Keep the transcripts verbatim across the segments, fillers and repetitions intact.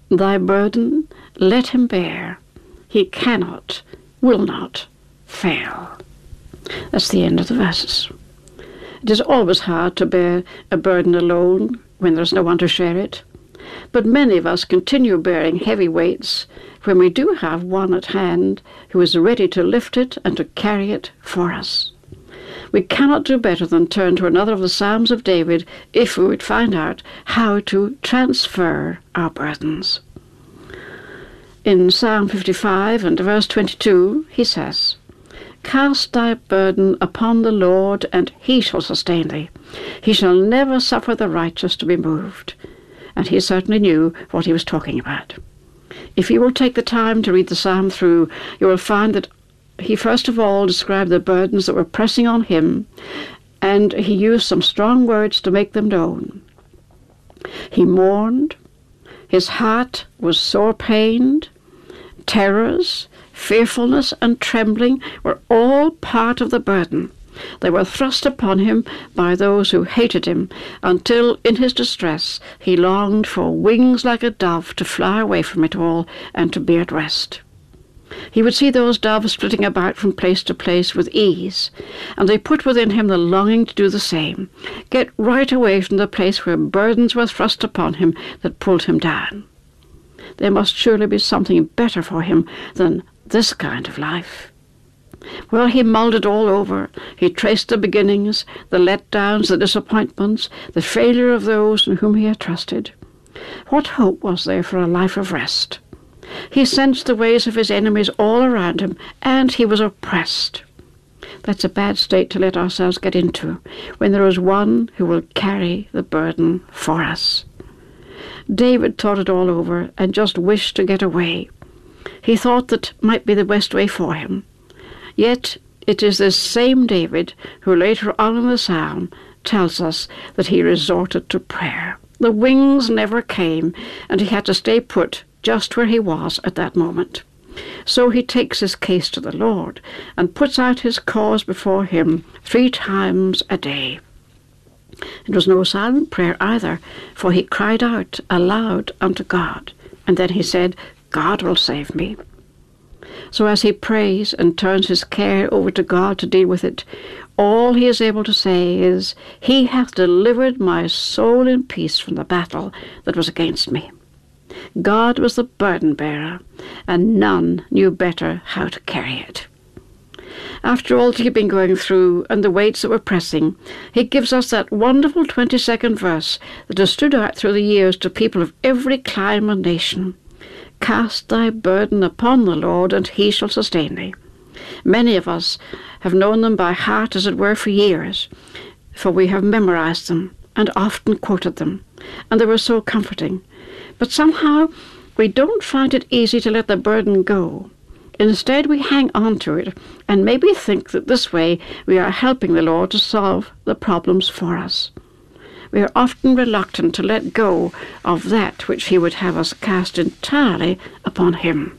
Thy burden let him bear. He cannot, will not fail. That's the end of the verses. It is always hard to bear a burden alone when there's no one to share it. But many of us continue bearing heavy weights when we do have one at hand who is ready to lift it and to carry it for us. We cannot do better than turn to another of the Psalms of David if we would find out how to transfer our burdens. In Psalm fifty-five and verse twenty-two, he says, "Cast thy burden upon the Lord, and he shall sustain thee. He shall never suffer the righteous to be moved." And he certainly knew what he was talking about. If you will take the time to read the psalm through, you will find that he first of all described the burdens that were pressing on him, and he used some strong words to make them known. He mourned. His heart was sore pained. Terrors, fearfulness, and trembling were all part of the burden. They were thrust upon him by those who hated him, until in his distress he longed for wings like a dove to fly away from it all and to be at rest. He would see those doves flitting about from place to place with ease, and they put within him the longing to do the same, get right away from the place where burdens were thrust upon him that pulled him down. There must surely be something better for him than this kind of life. Well, he mulled it all over. He traced the beginnings, the letdowns, the disappointments, the failure of those in whom he had trusted. What hope was there for a life of rest? He sensed the ways of his enemies all around him, and he was oppressed. That's a bad state to let ourselves get into, when there is one who will carry the burden for us. David thought it all over and just wished to get away. He thought that might be the best way for him. Yet it is this same David who later on in the psalm tells us that he resorted to prayer. The wings never came, and he had to stay put just where he was at that moment. So he takes his case to the Lord and puts out his cause before him three times a day. It was no silent prayer either, for he cried out aloud unto God, and then he said, "God will save me." So as he prays and turns his care over to God to deal with it, all he is able to say is, "He hath delivered my soul in peace from the battle that was against me." God was the burden-bearer, and none knew better how to carry it. After all that he had been going through and the weights that were pressing, he gives us that wonderful twenty-second verse that has stood out through the years to people of every clime and nation. "Cast thy burden upon the Lord, and he shall sustain thee." Many of us have known them by heart, as it were, for years, for we have memorized them and often quoted them, and they were so comforting. But somehow we don't find it easy to let the burden go. Instead, we hang on to it and maybe think that this way we are helping the Lord to solve the problems for us. We are often reluctant to let go of that which he would have us cast entirely upon him.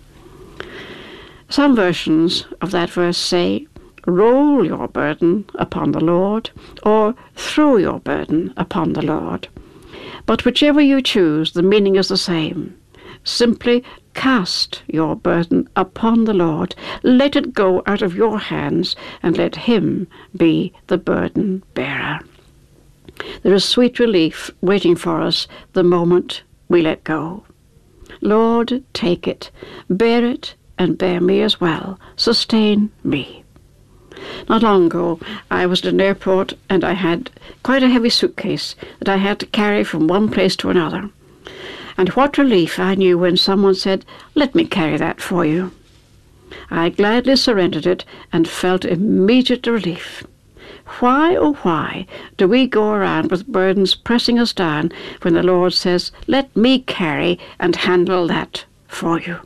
Some versions of that verse say, "Roll your burden upon the Lord," or "Throw your burden upon the Lord." But whichever you choose, the meaning is the same. Simply cast your burden upon the Lord. Let it go out of your hands, and let him be the burden bearer. There is sweet relief waiting for us the moment we let go. Lord, take it, bear it, and bear me as well. Sustain me. Not long ago, I was at an airport, and I had quite a heavy suitcase that I had to carry from one place to another. And what relief I knew when someone said, "Let me carry that for you." I gladly surrendered it and felt immediate relief. Why, oh why, do we go around with burdens pressing us down when the Lord says, "Let me carry and handle that for you"?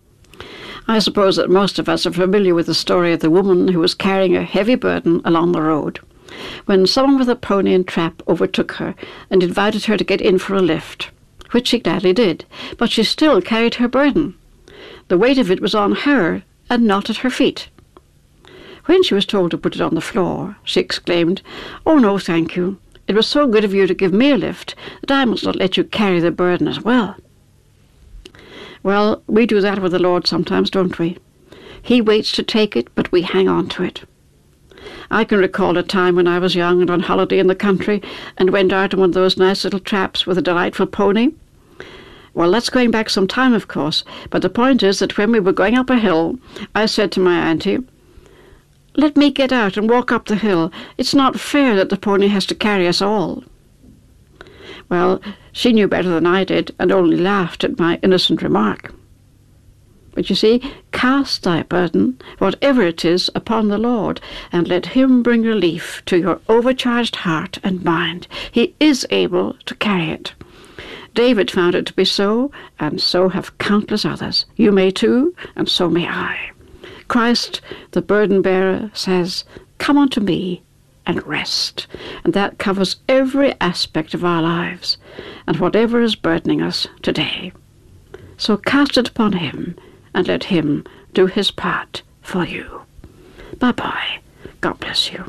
I suppose that most of us are familiar with the story of the woman who was carrying a heavy burden along the road, when someone with a pony and trap overtook her and invited her to get in for a lift, which she gladly did, but she still carried her burden. The weight of it was on her and not at her feet. When she was told to put it on the floor, she exclaimed, "Oh, no, thank you. It was so good of you to give me a lift that I must not let you carry the burden as well." Well, we do that with the Lord sometimes, don't we? He waits to take it, but we hang on to it. I can recall a time when I was young and on holiday in the country and went out on one of those nice little traps with a delightful pony. Well, that's going back some time, of course, but the point is that when we were going up a hill, I said to my auntie, "Let me get out and walk up the hill. It's not fair that the pony has to carry us all." Well, she knew better than I did and only laughed at my innocent remark. But you see, cast thy burden, whatever it is, upon the Lord, and let him bring relief to your overcharged heart and mind. He is able to carry it. David found it to be so, and so have countless others. You may too, and so may I. Christ, the burden-bearer, says, "Come unto me and rest." And that covers every aspect of our lives, and whatever is burdening us today. So cast it upon him, and let him do his part for you. Bye-bye. God bless you.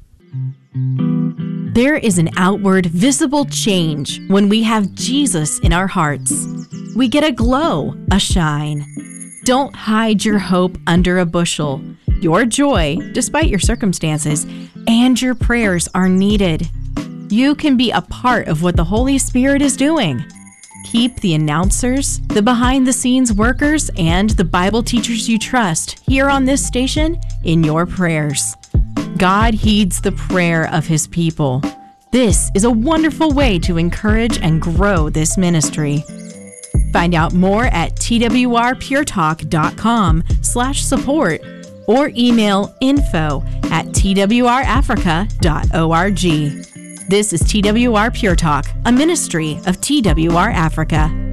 There is an outward, visible change when we have Jesus in our hearts. We get a glow, a shine. Don't hide your hope under a bushel. Your joy, despite your circumstances, and your prayers are needed. You can be a part of what the Holy Spirit is doing. Keep the announcers, the behind-the-scenes workers, and the Bible teachers you trust here on this station in your prayers. God heeds the prayer of His people. This is a wonderful way to encourage and grow this ministry. Find out more at twrpuretalk.com slash support or email info at twrafrica.org. This is T W R Pure Talk, a ministry of T W R Africa.